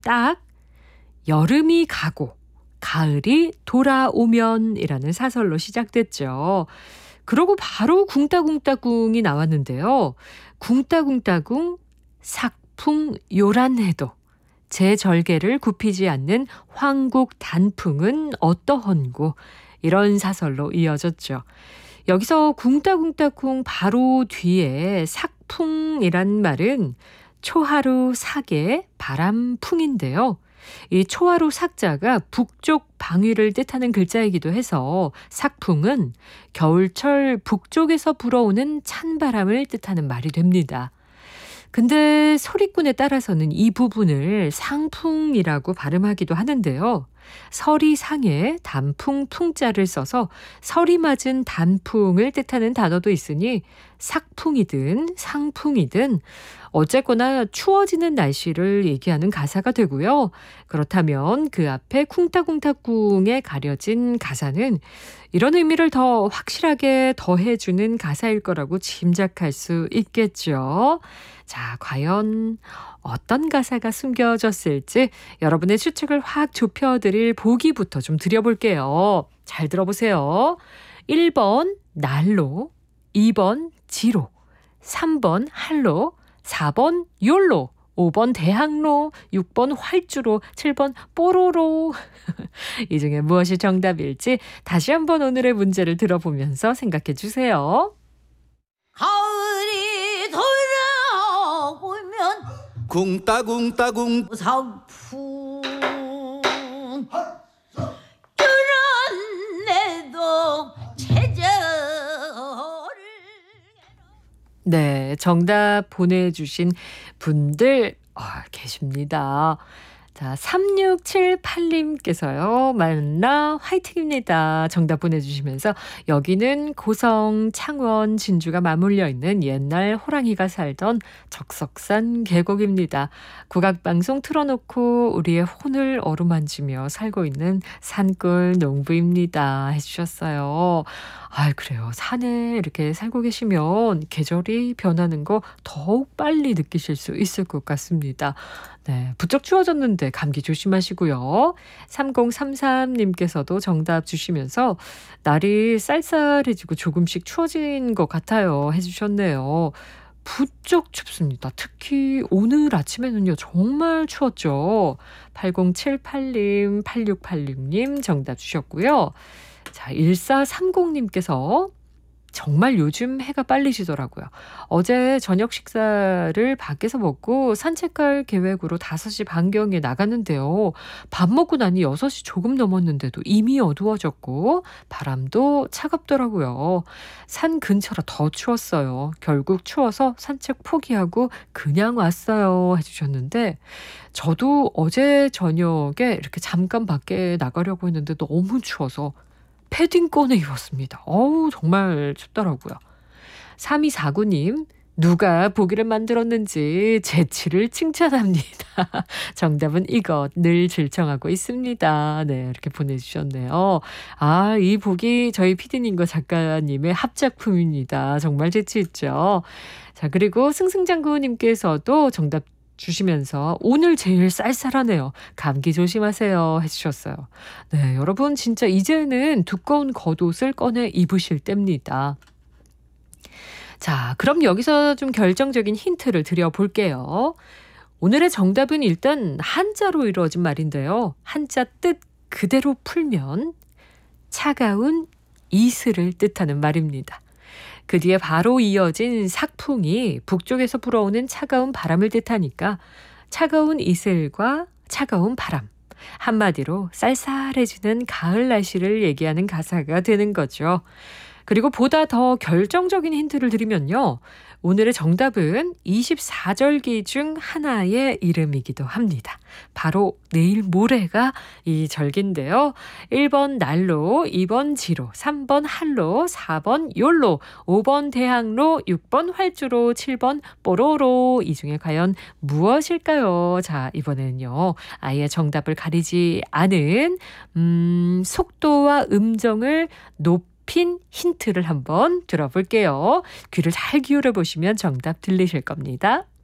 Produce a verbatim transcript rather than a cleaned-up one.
딱 여름이 가고 가을이 돌아오면이라는 사설로 시작됐죠. 그러고 바로 궁따궁따궁이 나왔는데요. 궁따궁따궁 삭풍 요란해도 제 절개를 굽히지 않는 황국 단풍은 어떠헌고, 이런 사설로 이어졌죠. 여기서 궁따궁따궁 바로 뒤에 삭풍이란 말은 초하루 삭의 바람풍인데요. 이 초하루 삭자가 북쪽 방위를 뜻하는 글자이기도 해서 삭풍은 겨울철 북쪽에서 불어오는 찬바람을 뜻하는 말이 됩니다. 근데 소리꾼에 따라서는 이 부분을 상풍이라고 발음하기도 하는데요. 서리상에 단풍 풍자를 써서 서리 맞은 단풍을 뜻하는 단어도 있으니 삭풍이든 상풍이든 어쨌거나 추워지는 날씨를 얘기하는 가사가 되고요. 그렇다면 그 앞에 쿵따쿵따쿵에 가려진 가사는 이런 의미를 더 확실하게 더해주는 가사일 거라고 짐작할 수 있겠죠. 자, 과연 어떤 가사가 숨겨졌을지 여러분의 추측을 확 좁혀드릴 보기부터 좀 드려볼게요. 잘 들어보세요. 일 번 날로, 이 번 지로, 삼 번 할로, 사 번 욜로, 오 번 대학로, 육 번 활주로, 칠 번 뽀로로. 이 중에 무엇이 정답일지 다시 한번 오늘의 문제를 들어보면서 생각해 주세요. 가을이 돌아오면 궁따궁따궁 상풍 요란해도 제절을. 네, 정답 보내주신 분들 어, 계십니다. 자, 삼육칠팔님께서요. 만나 화이팅입니다. 정답 보내주시면서 여기는 고성, 창원, 진주가 맞물려 있는 옛날 호랑이가 살던 적석산 계곡입니다. 국악방송 틀어놓고 우리의 혼을 어루만지며 살고 있는 산골 농부입니다. 해주셨어요. 아, 그래요. 산에 이렇게 살고 계시면 계절이 변하는 거 더욱 빨리 느끼실 수 있을 것 같습니다. 네, 부쩍 추워졌는데 감기 조심하시고요. 삼공삼삼님께서도 정답 주시면서 날이 쌀쌀해지고 조금씩 추워진 것 같아요 해주셨네요. 부쩍 춥습니다. 특히 오늘 아침에는요 정말 추웠죠. 팔공칠팔님, 팔육팔육님 정답 주셨고요. 자, 일사삼공님께서 정말 요즘 해가 빨리 지더라고요. 어제 저녁 식사를 밖에서 먹고 산책할 계획으로 다섯 시 반경에 나갔는데요. 밥 먹고 나니 여섯 시 조금 넘었는데도 이미 어두워졌고 바람도 차갑더라고요. 산 근처라 더 추웠어요. 결국 추워서 산책 포기하고 그냥 왔어요 해주셨는데, 저도 어제 저녁에 이렇게 잠깐 밖에 나가려고 했는데 너무 추워서 패딩 꺼내 입었습니다. 어우, 정말 춥더라고요. 삼이사구님, 누가 보기를 만들었는지 재치를 칭찬합니다. 정답은 이것, 늘 질청하고 있습니다. 네, 이렇게 보내주셨네요. 아, 이 보기 저희 피디님과 작가님의 합작품입니다. 정말 재치 있죠. 자, 그리고 승승장구님께서도 정답 주시면서 오늘 제일 쌀쌀하네요. 감기 조심하세요 해주셨어요. 네, 여러분 진짜 이제는 두꺼운 겉옷을 꺼내 입으실 때입니다. 자, 그럼 여기서 좀 결정적인 힌트를 드려볼게요. 오늘의 정답은 일단 한자로 이루어진 말인데요. 한자 뜻 그대로 풀면 차가운 이슬을 뜻하는 말입니다. 그 뒤에 바로 이어진 삭풍이 북쪽에서 불어오는 차가운 바람을 뜻하니까 차가운 이슬과 차가운 바람, 한마디로 쌀쌀해지는 가을 날씨를 얘기하는 가사가 되는 거죠. 그리고 보다 더 결정적인 힌트를 드리면요. 오늘의 정답은 이십사절기 중 하나의 이름이기도 합니다. 바로 내일 모레가 이 절기인데요. 일 번 날로, 이 번 지로, 삼 번 할로, 사 번 욜로, 오 번 대학로, 육 번 활주로, 칠 번 뽀로로. 이 중에 과연 무엇일까요? 자, 이번에는요. 아예 정답을 가리지 않은 음, 속도와 음정을 높 핀 힌트를 한번 들어볼게요. 귀를 잘 기울여 보시면 정답 들리실 겁니다.